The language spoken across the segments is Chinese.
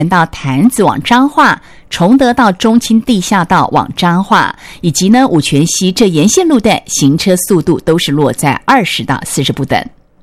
到潭子往彰化，崇德到中清地下道往彰化，以及呢五权西这沿线路段行车速度都是落在20到40不等。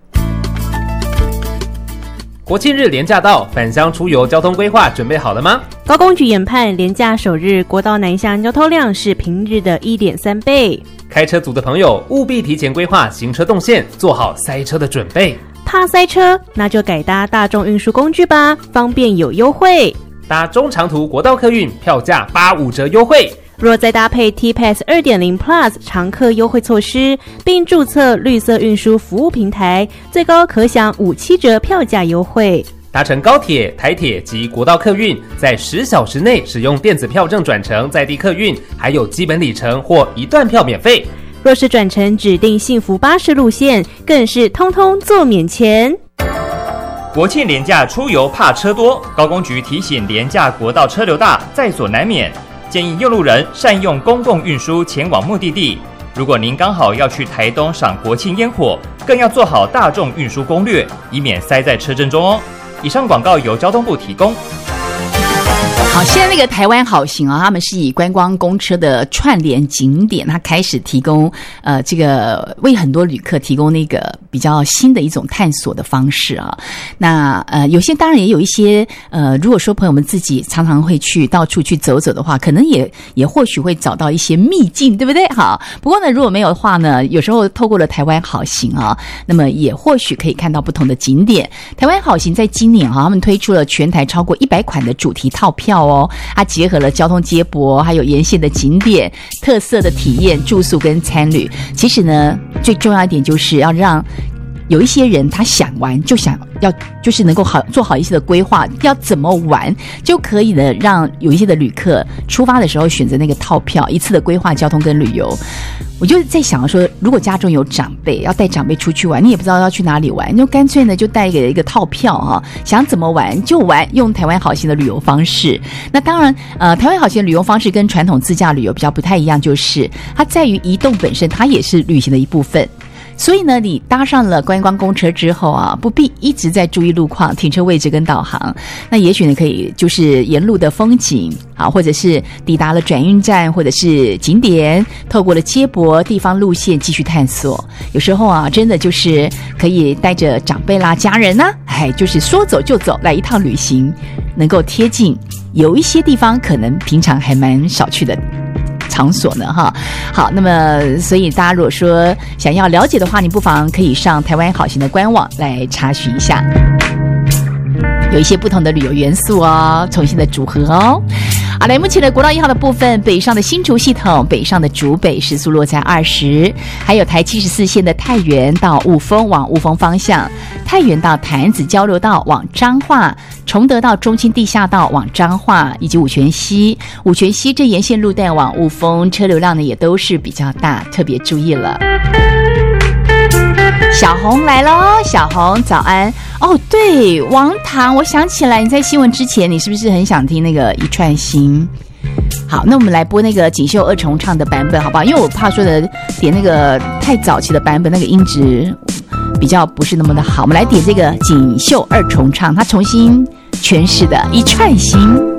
国庆日连假到，返乡出游交通规划准备好了吗？ 高公局研判，连假首日国道南向交通量是平日的 1.3 倍。 开车族的朋友务必提前规划行车动线，做好塞车的准备。 怕塞车，那就改搭大众运输工具吧，方便有优惠。 搭中长途国道客运，票价85折优惠。 若再搭配 T-Pass 2.0 Plus 常客优惠措施，并注册绿色运输服务平台，最高可享5-7折票价优惠。 搭乘高铁、台铁及国道客运，在10小时内使用电子票证转乘在地客运，还有基本里程或1段票免费。 若是转乘指定幸福巴士路线，更是通通做免钱。 国庆连假出游怕车多，高公局提醒连假国道车流大，在所难免，建议用路人善用公共运输前往目的地。如果您刚好要去台东赏国庆烟火，更要做好大众运输攻略，以免塞在车阵中哦。以上广告由交通部提供。 好，现在那个台湾好行啊，他们是以观光公车的串联景点，它开始提供这个为很多旅客提供那个比较新的一种探索的方式啊。那有些当然也有一些如果说朋友们自己常常会去到处去走走的话，可能也或许会找到一些秘境，对不对？好，不过呢，如果没有的话呢，有时候透过了台湾好行啊，那么也或许可以看到不同的景点。台湾好行在今年他们推出了全台超过100款的主题套票哦，它结合了交通接驳，还有沿线的景点、特色的体验、住宿跟餐旅。其实呢，最重要一点就是要让有一些人他想玩，就是能够做好一些的规划，要怎么玩就可以的，让有一些的旅客出发的时候选择那个套票，一次的规划交通跟旅游。我就在想说，如果家中有长辈，要带长辈出去玩，你也不知道要去哪里玩，你就干脆呢就带一个套票啊，想怎么玩就玩，用台湾好行的旅游方式。那当然台湾好行的旅游方式跟传统自驾旅游比较不太一样，就是它在于移动本身，它也是旅行的一部分。所以呢，你搭上了观光公车之后啊，不必一直在注意路况、停车位置跟导航。那也许你可以就是沿路的风景啊，或者是抵达了转运站或者是景点，透过了接驳地方路线继续探索。有时候啊，真的就是可以带着长辈啦、家人啊，就是说走就走，来一趟旅行，能够贴近有一些地方可能平常还蛮少去的场所呢哈。好，那么所以大家如果说想要了解的话，你不妨可以上台湾好行的官网来查询一下，有一些不同的旅游元素哦，重新的组合哦。好，来目前的国道1号的部分，北上的新竹系统，北上的竹北时速落在20，还有台74线的太原到雾峰往雾峰方向，太原到潭子交流道往彰化，崇德到中清地下道往彰化，以及五权西这沿线路段往雾峰，车流量呢也都是比较大，特别注意了。小红来咯，小红早安。哦，对，王唐，我想起来，你在新闻之前，你是不是很想听那个一串心？好，那我们来播那个锦绣二重唱的版本，好不好？因为我怕说的点那个太早期的版本，那个音质比较不是那么的好。我们来点这个锦绣二重唱，它重新诠释的一串心。